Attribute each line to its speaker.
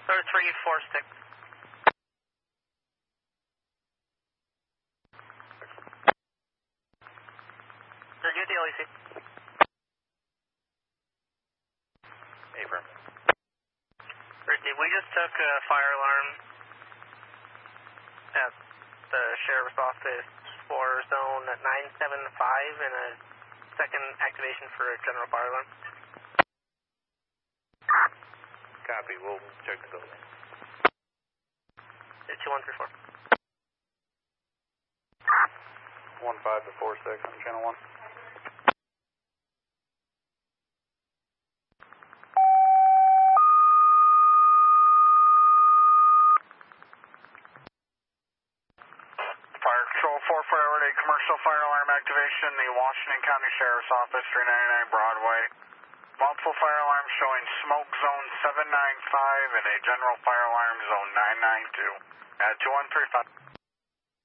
Speaker 1: Or 346. Review the LEC.
Speaker 2: Affirm.
Speaker 1: Receive. We just took a fire alarm at the Sheriff's Office for zone 975 and a second activation for a general fire alarm.
Speaker 2: Copy. We'll check the building.
Speaker 1: 2134.
Speaker 2: 15 to 46 on channel 1.
Speaker 3: Fire Control 4 forward a commercial fire alarm activation, the Washington County Sheriff's Office, 399 Broadway. Multiple fire alarms showing smoke zone 795 and a general fire alarm zone 992. 2135.